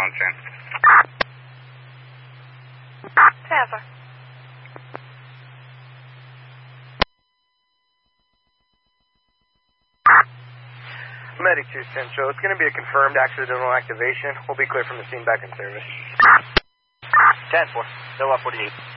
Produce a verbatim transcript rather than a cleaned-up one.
on ten. ten four. Medic two Central, it's going to be a confirmed accidental activation. We'll be clear from the scene back in service. ten four, still up forty-eight.